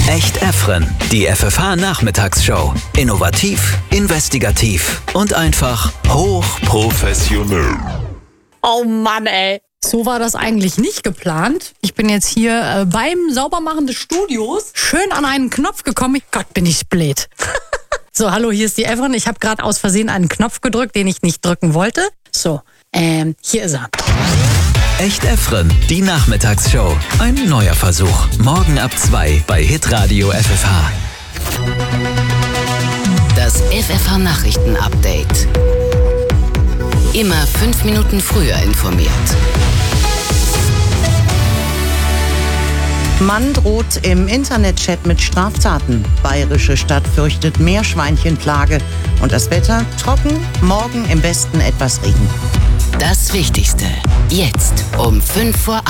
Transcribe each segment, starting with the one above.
Echt Efren, die FFH-Nachmittagsshow. Innovativ, investigativ und einfach hochprofessionell. Oh Mann, ey. So war das eigentlich nicht geplant. Ich bin jetzt hier beim Saubermachen des Studios schön an einen Knopf gekommen. Gott, bin ich blöd. So, hallo, hier ist die Efren. Ich habe gerade aus Versehen einen Knopf gedrückt, den ich nicht drücken wollte. So, hier ist er. Echt Efren, die Nachmittagsshow. Ein neuer Versuch. Morgen ab 2 bei Hitradio FFH. Das FFH-Nachrichten-Update. Immer 5 Minuten früher informiert. Mann droht im Internetchat mit Straftaten. Bayerische Stadt fürchtet Meerschweinchenplage. Und das Wetter trocken, morgen im Westen etwas Regen. Das Wichtigste. Jetzt um 7:55.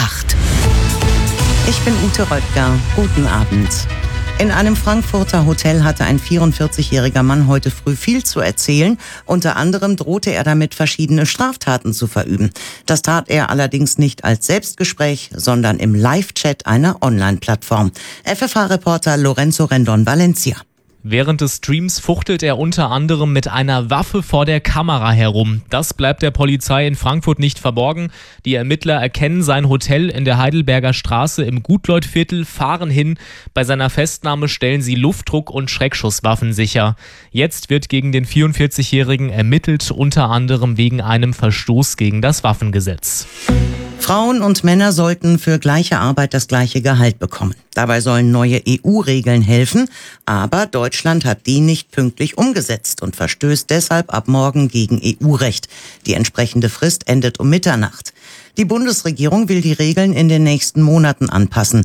Ich bin Ute Röttger. Guten Abend. In einem Frankfurter Hotel hatte ein 44-jähriger Mann heute früh viel zu erzählen. Unter anderem drohte er damit, verschiedene Straftaten zu verüben. Das tat er allerdings nicht als Selbstgespräch, sondern im Live-Chat einer Online-Plattform. FFH-Reporter Lorenzo Rendon Valencia. Während des Streams fuchtelt er unter anderem mit einer Waffe vor der Kamera herum. Das bleibt der Polizei in Frankfurt nicht verborgen. Die Ermittler erkennen sein Hotel in der Heidelberger Straße im Gutleut-Viertel, fahren hin. Bei seiner Festnahme stellen sie Luftdruck- und Schreckschusswaffen sicher. Jetzt wird gegen den 44-Jährigen ermittelt, unter anderem wegen einem Verstoß gegen das Waffengesetz. Frauen und Männer sollten für gleiche Arbeit das gleiche Gehalt bekommen. Dabei sollen neue EU-Regeln helfen, aber Deutschland hat die nicht pünktlich umgesetzt und verstößt deshalb ab morgen gegen EU-Recht. Die entsprechende Frist endet um Mitternacht. Die Bundesregierung will die Regeln in den nächsten Monaten anpassen.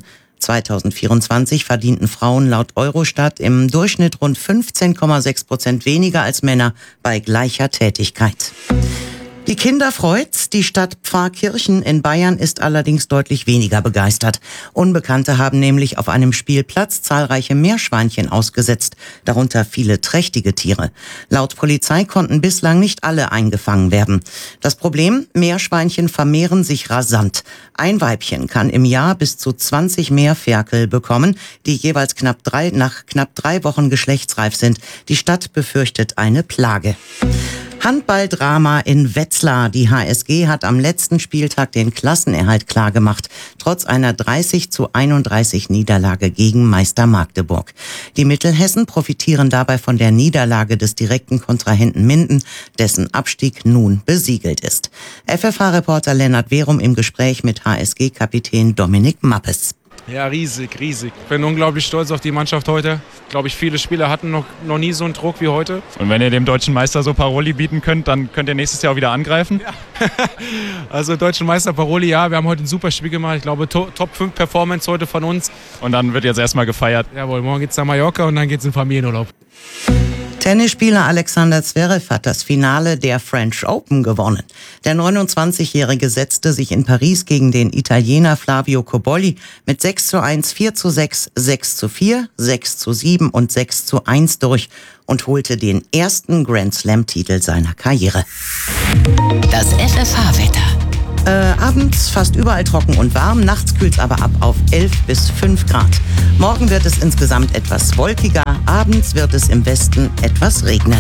2024 verdienten Frauen laut Eurostat im Durchschnitt rund 15,6% weniger als Männer bei gleicher Tätigkeit. Die Kinder freut's, die Stadt Pfarrkirchen in Bayern ist allerdings deutlich weniger begeistert. Unbekannte haben nämlich auf einem Spielplatz zahlreiche Meerschweinchen ausgesetzt, darunter viele trächtige Tiere. Laut Polizei konnten bislang nicht alle eingefangen werden. Das Problem: Meerschweinchen vermehren sich rasant. Ein Weibchen kann im Jahr bis zu 20 Meerferkel bekommen, die jeweils nach knapp 3 Wochen geschlechtsreif sind. Die Stadt befürchtet eine Plage. Handballdrama in Wetzlar. Die HSG hat am letzten Spieltag den Klassenerhalt klargemacht, trotz einer 30:31 Niederlage gegen Meister Magdeburg. Die Mittelhessen profitieren dabei von der Niederlage des direkten Kontrahenten Minden, dessen Abstieg nun besiegelt ist. FFH-Reporter Lennart Werum im Gespräch mit HSG-Kapitän Dominik Mappes. Ja, riesig. Ich bin unglaublich stolz auf die Mannschaft heute. Glaube ich, viele Spieler hatten noch nie so einen Druck wie heute. Und wenn ihr dem deutschen Meister so Paroli bieten könnt, dann könnt ihr nächstes Jahr auch wieder angreifen? Ja. Also deutschen Meister Paroli, ja, wir haben heute ein super Spiel gemacht. Ich glaube, Top 5 Performance heute von uns. Und dann wird jetzt erstmal gefeiert. Jawohl, morgen geht's nach Mallorca und dann geht's in Familienurlaub. Tennisspieler Alexander Zverev hat das Finale der French Open gewonnen. Der 29-Jährige setzte sich in Paris gegen den Italiener Flavio Cobolli mit 6:1, 4:6, 6:4, 6:7 und 6:1 durch und holte den ersten Grand-Slam-Titel seiner Karriere. Das FFH-Wetter. Abends fast überall trocken und warm, nachts kühlt's aber ab auf 11 bis 5 Grad. Morgen wird es insgesamt etwas wolkiger, abends wird es im Westen etwas regnen.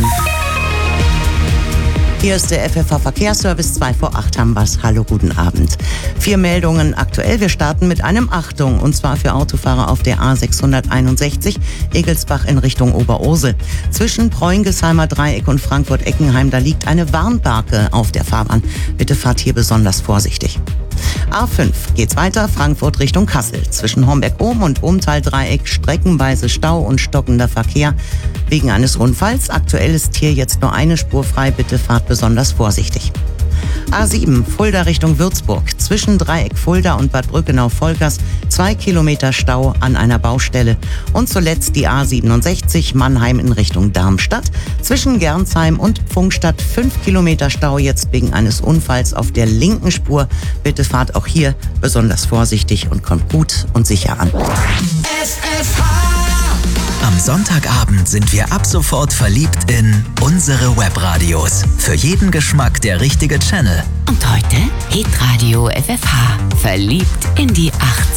Hier ist der FFH-Verkehrsservice, 7:55 haben wir's. Hallo, guten Abend. 4 Meldungen aktuell. Wir starten mit einem Achtung, und zwar für Autofahrer auf der A661, Egelsbach in Richtung Oberursel. Zwischen Preungesheimer Dreieck und Frankfurt-Eckenheim, da liegt eine Warnbarke auf der Fahrbahn. Bitte fahrt hier besonders vorsichtig. A5 geht's weiter, Frankfurt Richtung Kassel. Zwischen Homberg-Ohm und Ohmtal-Dreieck streckenweise Stau und stockender Verkehr wegen eines Unfalls. Aktuell ist hier jetzt nur eine Spur frei, bitte fahrt besonders vorsichtig. A7 Fulda Richtung Würzburg. Zwischen Dreieck Fulda und Bad Brückenau-Volkers 2 Kilometer Stau an einer Baustelle. Und zuletzt die A67 Mannheim in Richtung Darmstadt. Zwischen Gernsheim und Pfungstadt 5 Kilometer Stau jetzt wegen eines Unfalls auf der linken Spur. Bitte fahrt auch hier besonders vorsichtig und kommt gut und sicher an. Am Sonntagabend sind wir ab sofort verliebt in unsere Webradios. Für jeden Geschmack der richtige Channel. Und heute Hitradio FFH. Verliebt in die 80er.